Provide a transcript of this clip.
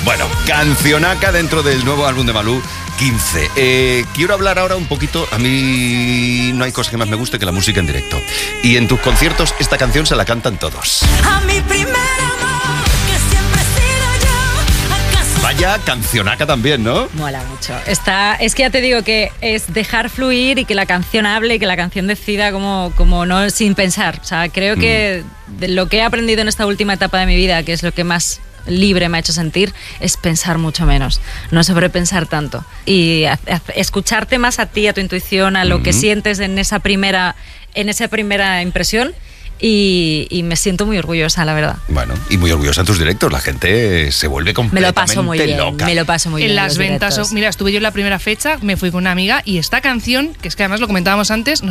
Bueno, cancionaca dentro del nuevo álbum de Malú, 15. Quiero hablar ahora un poquito, a mí no hay cosa que más me guste que la música en directo. Y en tus conciertos esta canción se la cantan todos. A mi primer amor, que siempre he sido yo, ¿acaso? Vaya cancionaca también, ¿no? Mola mucho. Es que ya te digo que es dejar fluir y que la canción hable y que la canción decida como no sin pensar. O sea, creo que de lo que he aprendido en esta última etapa de mi vida, que es lo que más libre me ha hecho sentir, es pensar mucho menos, no sobrepensar tanto y escucharte más a ti, a tu intuición, a lo que sientes en esa primera impresión. Y me siento muy orgullosa, la verdad. Bueno, y muy orgullosa de tus directos. La gente se vuelve completamente loca. Me lo paso muy bien. En las ventas, mira, estuve yo en la primera fecha, me fui con una amiga y esta canción, que es que además lo comentábamos antes,